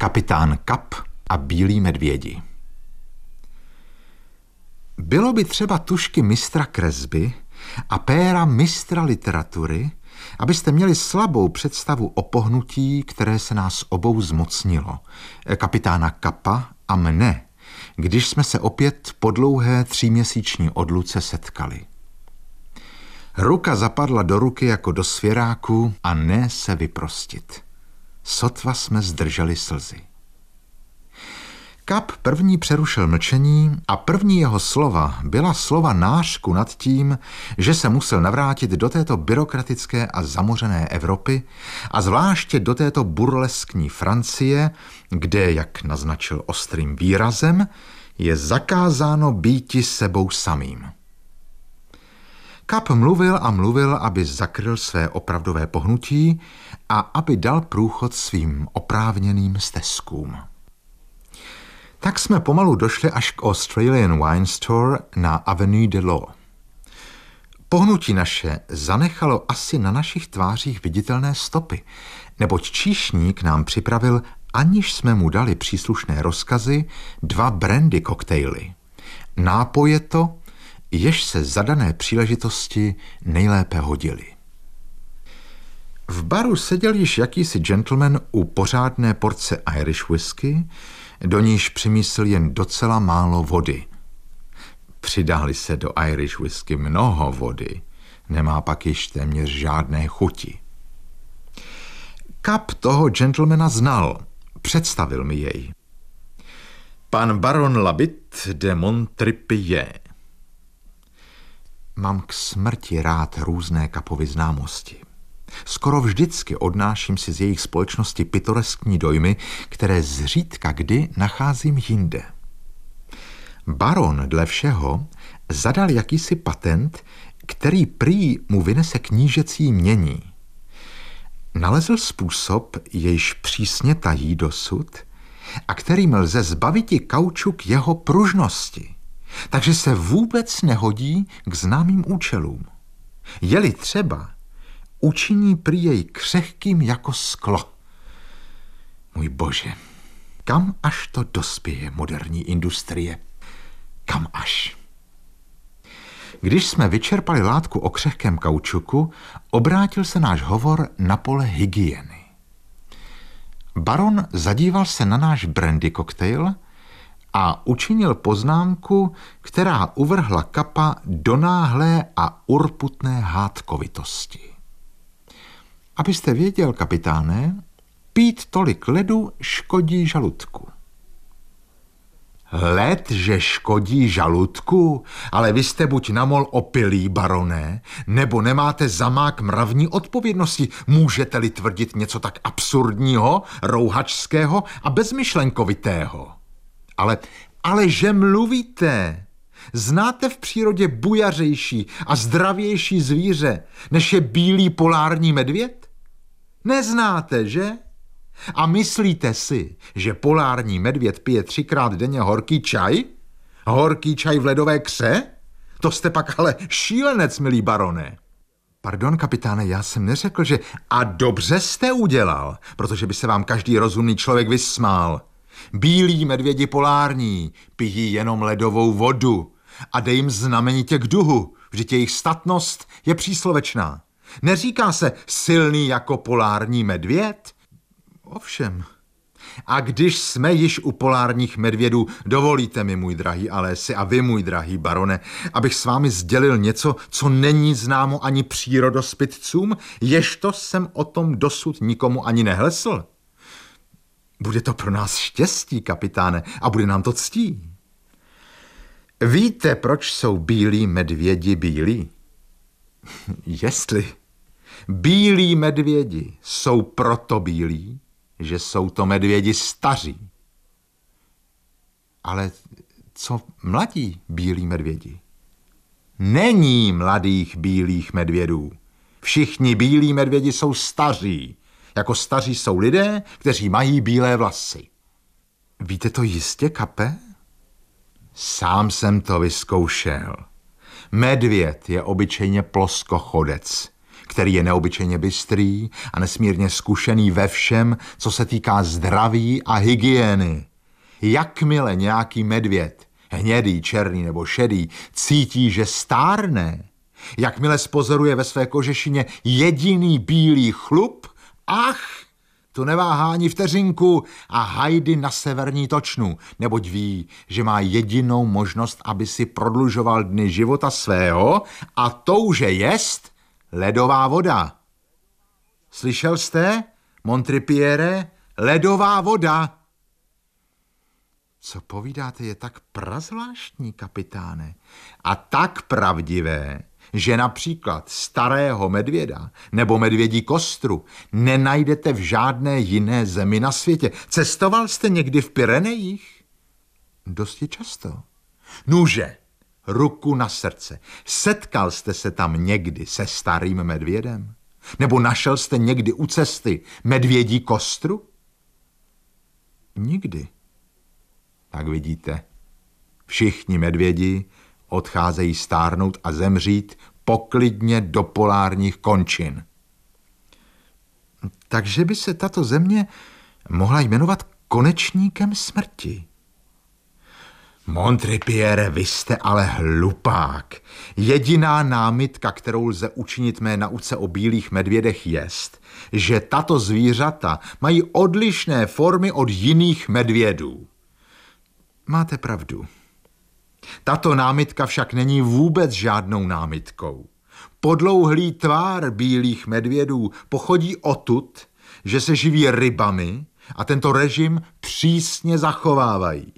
Kapitán Kap a bílí medvědi. Bylo by třeba tužky mistra kresby a péra mistra literatury, abyste měli slabou představu o pohnutí, které se nás obou zmocnilo, kapitána Kapa a mne, když jsme se opět po dlouhé 3měsíční odluce setkali. Ruka zapadla do ruky jako do svěráku a ne se vyprostit. Sotva jsme zdrželi slzy. Kap první přerušil mlčení a první jeho slova byla slova nářku nad tím, že se musel navrátit do této byrokratické a zamořené Evropy a zvláště do této burleskní Francie, kde, jak naznačil ostrým výrazem, je zakázáno býti sebou samým. Kap mluvil a mluvil, aby zakryl své opravdové pohnutí a aby dal průchod svým oprávněným stezkům. Tak jsme pomalu došli až k Australian Wine Store na Avenue de l'Eau. Pohnutí naše zanechalo asi na našich tvářích viditelné stopy, neboť číšník nám připravil, aniž jsme mu dali příslušné rozkazy, 2 brandy koktejly. Nápoje to, jež se za dané příležitosti nejlépe hodily. V baru seděl již jakýsi gentleman u pořádné porce Irish whisky, do níž přimísl jen docela málo vody. Přidali se do Irish whisky mnoho vody, nemá pak již téměř žádné chuti. Kap toho gentlemana znal, představil mi jej. Pan baron Labit de Montripier. Mám k smrti rád různé Kapovy známosti. Skoro vždycky odnáším si z jejich společnosti pitoreskní dojmy, které zřídka kdy nacházím jinde. Baron dle všeho zadal jakýsi patent, který prý mu vynese knížecí jmění. Nalezl způsob, jejž přísně tají dosud a kterým lze zbaviti kaučuk jeho pružnosti, takže se vůbec nehodí k známým účelům. Je-li třeba, učiní prý jej křehkým jako sklo. Můj bože, kam až to dospěje moderní industrie? Kam až? Když jsme vyčerpali látku o křehkém kaučuku, obrátil se náš hovor na pole hygieny. Baron zadíval se na náš brandy koktejl a učinil poznámku, která uvrhla Kapa do náhlé a urputné hádkovitosti. Abyste věděl, kapitáne, pít tolik ledu škodí žaludku. Led, že škodí žaludku? Ale vy jste buď namol opilý, barone, nebo nemáte zamák mravní odpovědnosti. Můžete-li tvrdit něco tak absurdního, rouhačského a bezmyšlenkovitého? Ale že mluvíte? Znáte v přírodě bujařejší a zdravější zvíře, než je bílý polární medvěd? Neznáte, že? A myslíte si, že polární medvěd pije 3krát denně horký čaj? Horký čaj v ledové kře? To jste pak ale šílenec, milý barone. Pardon, kapitáne, já jsem neřekl, že... A dobře jste udělal, protože by se vám každý rozumný člověk vysmál. Bílí medvědi polární pijí jenom ledovou vodu a dej jim znamenitě k duhu, vždyť jejich statnost je příslovečná. Neříká se silný jako polární medvěd? Ovšem. A když jsme již u polárních medvědů, dovolíte mi, můj drahý Alési, a vy, můj drahý barone, abych s vámi sdělil něco, co není známo ani přírodospitcům, ježto jsem o tom dosud nikomu ani nehlesl. Bude to pro nás štěstí, kapitáne, a bude nám to ctí. Víte, proč jsou bílí medvědi bílí? Jestli bílí medvědi jsou proto bílí, že jsou to medvědi staří. Ale co mladí bílí medvědi? Není mladých bílých medvědů. Všichni bílí medvědi jsou staří. Jako staří jsou lidé, kteří mají bílé vlasy. Víte to jistě, Kape? Sám jsem to vyzkoušel. Medvěd je obyčejně ploskochodec, který je neobyčejně bystrý a nesmírně zkušený ve všem, co se týká zdraví a hygieny. Jakmile nějaký medvěd, hnědý, černý nebo šedý, cítí, že stárne, jakmile spozoruje ve své kožešině jediný bílý chlup, ach, to neváhá ani vteřinku a hajdy na severní točnu, neboť ví, že má jedinou možnost, aby si prodlužoval dny života svého, a touže jest ledová voda. Slyšel jste, Montripierre? Ledová voda. Co povídáte, je tak prazvláštní, kapitáne, a tak pravdivé, že například starého medvěda nebo medvědí kostru nenajdete v žádné jiné zemi na světě. Cestoval jste někdy v Pyrenejích? Dosti často. Nuže, ruku na srdce, setkal jste se tam někdy se starým medvědem? Nebo našel jste někdy u cesty medvědí kostru? Nikdy. Tak vidíte, všichni medvědi odcházejí stárnout a zemřít poklidně do polárních končin. Takže by se tato země mohla jmenovat konečníkem smrti. Montripierre, vy jste ale hlupák. Jediná námitka, kterou lze učinit mé nauce o bílých medvědech, jest, že tato zvířata mají odlišné formy od jiných medvědů. Máte pravdu. Tato námitka však není vůbec žádnou námitkou. Podlouhlý tvár bílých medvědů pochodí odtud, že se živí rybami a tento režim přísně zachovávají.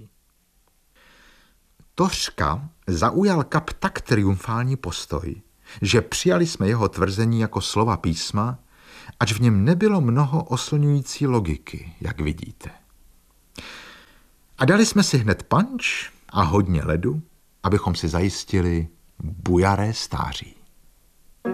Tořka zaujal Kap tak triumfální postoj, že přijali jsme jeho tvrzení jako slova písma, ač v něm nebylo mnoho oslňující logiky, jak vidíte. A dali jsme si hned punč a hodně ledu, abychom si zajistili bujaré stáří.